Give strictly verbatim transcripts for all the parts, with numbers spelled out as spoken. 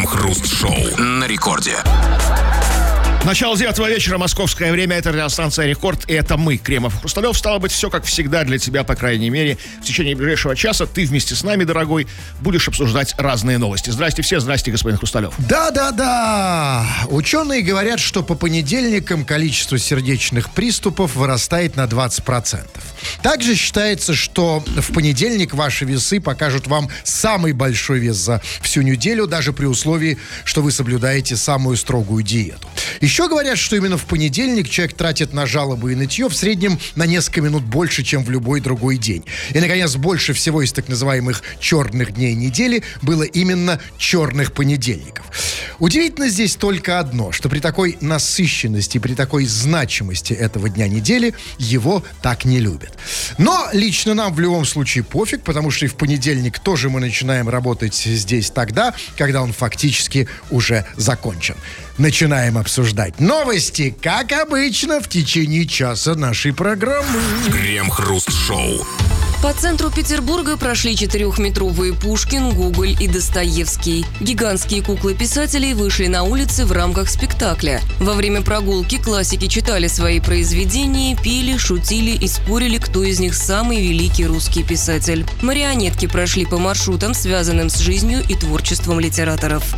Крем-хруст-шоу на рекорде. Начало девятого вечера, московское время, это радиостанция «Рекорд», и это мы, Кремов и Хрусталев. Стало быть, все как всегда для тебя, по крайней мере. В течение ближайшего часа ты вместе с нами, дорогой, будешь обсуждать разные новости. Здрасте все, здрасте, господин Хрусталев. Да-да-да! Ученые говорят, что по понедельникам количество сердечных приступов вырастает на двадцать процентов. Также считается, что в понедельник ваши весы покажут вам самый большой вес за всю неделю, даже при условии, что вы соблюдаете самую строгую диету. Еще говорят, что именно в понедельник человек тратит на жалобы и нытье в среднем на несколько минут больше, чем в любой другой день. И, наконец, больше всего из так называемых черных дней недели было именно черных понедельников. Удивительно здесь только одно, что при такой насыщенности, при такой значимости этого дня недели его так не любят. Но лично нам в любом случае пофиг, потому что и в понедельник тоже мы начинаем работать здесь тогда, когда он фактически уже закончен. Начинаем обсуждать новости, как обычно, в течение часа нашей программы. Крем-хруст-шоу. По центру Петербурга прошли четырехметровые Пушкин, Гоголь и Достоевский. Гигантские куклы писателей вышли на улицы в рамках спектакля. Во время прогулки классики читали свои произведения, пели, шутили и спорили, кто из них самый великий русский писатель. Марионетки прошли по маршрутам, связанным с жизнью и творчеством литераторов.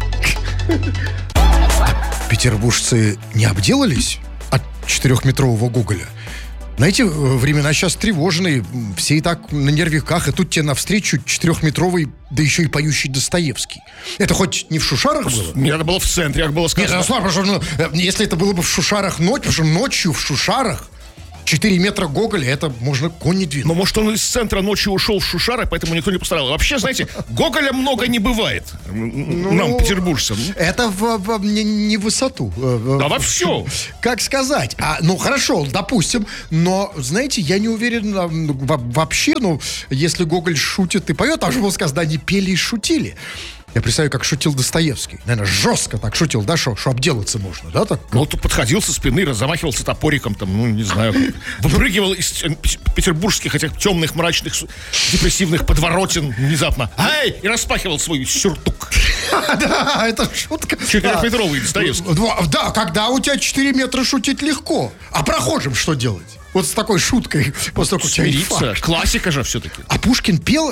Петербуржцы не обделались от четырехметрового Гоголя? Знаете, времена сейчас тревожные, все и так на нервиках, и тут тебе навстречу четырехметровый, да еще и поющий Достоевский. Это хоть не в Шушарах было? Мне надо было в центре, как было сказано. Нет, ну, слава, потому что, ну, если это было бы в Шушарах ночью, потому что ночью в Шушарах четыре метра Гоголя, это можно конь не двинуть. Но может он из центра ночью ушел в Шушары, поэтому никто не постарал. Вообще, знаете, Гоголя много не бывает. Ну, нам, петербуржцам. Это в, в, не, не в высоту. Да во все. Как сказать? А, ну, хорошо, допустим. Но, знаете, я не уверен вообще, ну, если Гоголь шутит и поет, там же было сказано, они пели и шутили. Я представляю, как шутил Достоевский. Наверное, жестко так шутил, да, что обделаться можно, да, так? Ну, тут подходил со спины, замахивался топориком, там, ну, не знаю, выпрыгивал из петербургских этих темных, мрачных, депрессивных подворотен внезапно. Ай! И распахивал свой сюртук. Да, это шутка. Четырехметровый Достоевский. Да, когда у тебя четыре метра шутить легко. А прохожим что делать? Вот с такой шуткой, после того, как у тебя инфаркт. Классика же все-таки. А Пушкин пел?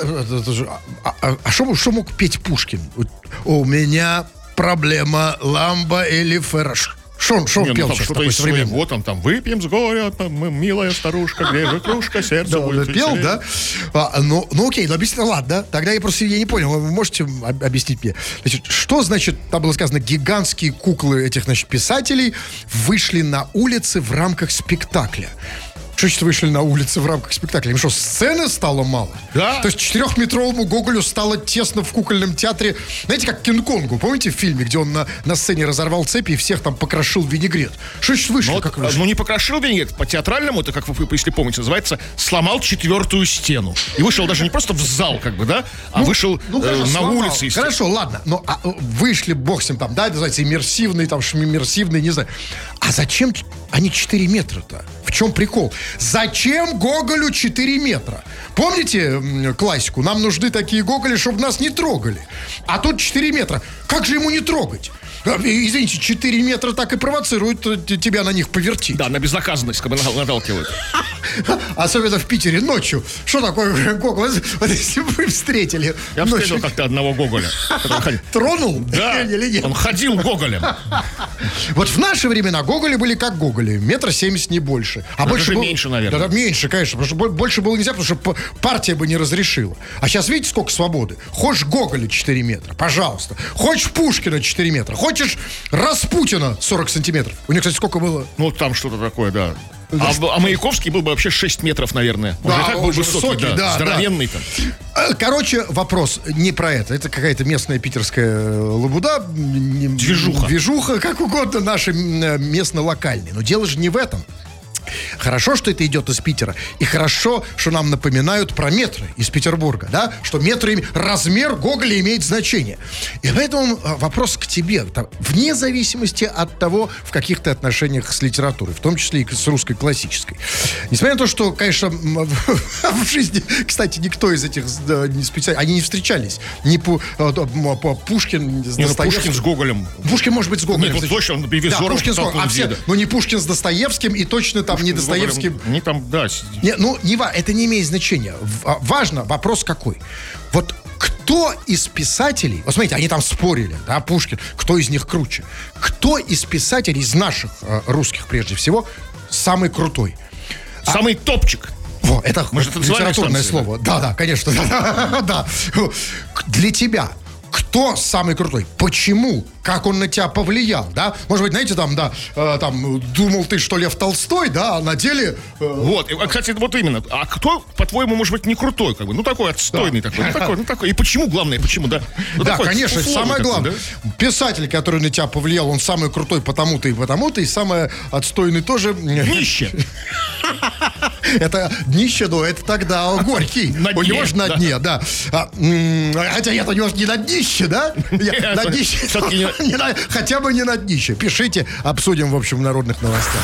А что мог петь Пушкин? У меня проблема ламба или феррош. Что он, шо он пел? Ну, там что-то из своего, там, там, выпьем с горя, там, милая старушка, где же кружка, сердце да, будет пел, да? А, ну, ну, окей, ну, объясни, ладно, да? Тогда я просто, я не понял, вы можете объяснить мне? Значит, что значит, там было сказано, гигантские куклы этих, значит, писателей вышли на улицы в рамках спектакля? Что значит вышли на улицы в рамках спектакля? Им что, сцены стало мало? Да. То есть четырехметровому Гоголю стало тесно в кукольном театре. Знаете, как Кинг-Конгу, помните в фильме, где он на, на сцене разорвал цепи и всех там покрошил винегрет? Что значит вышли? Ну, как вышли? Ну, не покрошил винегрет, по-театральному, это, как вы, если помните, называется, сломал четвертую стену. И вышел даже не просто в зал, как бы, да, а ну, вышел ну, хорошо, э, на сломал. улице. Хорошо, ладно, но а, вышли, бог с ним, там, да, это называется иммерсивный, там, шмиммерсивный, не знаю. А зачем они четыре метра-то? В чем прикол? Зачем Гоголю четыре метра? Помните классику? Нам нужны такие Гоголи, чтобы нас не трогали. А тут четыре метра. Как же ему не трогать? Извините, четыре метра так и провоцируют тебя на них повертить. Да, на безнаказанность как бы наталкивают. Особенно в Питере ночью. Что такое Гоголь? Вот если бы вы встретили. Я встретил как-то одного Гоголя. Тронул? Да, он ходил Гоголем. Вот в наши времена Гоголи были как Гоголи. Метр семьдесят, не больше. А Но больше было... меньше, наверное. Да, меньше, конечно. Потому что больше было нельзя, потому что партия бы не разрешила. А сейчас видите, сколько свободы? Хочешь Гоголя четыре метра? Пожалуйста. Хочешь Пушкина четыре метра? Хочешь Распутина сорок сантиметров? У них, кстати, сколько было? Ну, там что-то такое, да. А, а Маяковский был бы вообще шесть метров, наверное. Он да, же так был высокий, высокий, да, да, здоровенный да. там. Короче, вопрос не про это. Это какая-то местная питерская лабуда. Движуха. Движуха, как угодно, наша местно-локальная. Но дело же не в этом. Хорошо, что это идет из Питера. И хорошо, что нам напоминают про метры из Петербурга, да? Что метры, размер Гоголя имеет значение. И поэтому вопрос к тебе. Вне зависимости от того, в каких ты отношениях с литературой, в том числе и с русской классической. Несмотря на то, что, конечно, в жизни, кстати, никто из этих специалистов, они не встречались. Ни по, по Пушкин с Не, ну, Достоевским. Пушкин с Гоголем. Пушкин, может быть, с Гоголем. Нет, ну, точно, он Ревизоров. Да, Пушкин с Гоголем. А все, вида. ну не Пушкин с Достоевским и точно там не Достоевским. Не там, да. Не, ну, не, ва- это не имеет значения. В- важно, вопрос какой. Вот кто из писателей, вот смотрите, они там спорили, да, Пушкин, кто из них круче? Кто из писателей, из наших э, русских прежде всего, самый крутой? Самый топчик. Во, это Мы же танцевальная литературное станция, слово. Да, да, конечно. Да, да. Для тебя кто самый крутой? Почему? Как он на тебя повлиял, да? Может быть, знаете, там, да, э, там, думал ты, что Лев Толстой, да, а на деле... э, Вот, и, а, кстати, вот именно. А кто, по-твоему, может быть, не крутой, как бы? Ну, такой отстойный такой. Ну, такой, ну, такой. И почему, главное, почему, да? Ну, да, такой, конечно, условный самое такой, главное. да? Писатель, который на тебя повлиял, он самый крутой потому-то и потому-то, и самый отстойный тоже... Днище. Это днище, но это тогда Горький. На У дне, него же на да. дне, да. А, м, хотя нет, у него же не на днище, да? Я- На днище. Всё-таки не- Не на- Хотя бы не на днище. Пишите, обсудим, в общем, в народных новостях.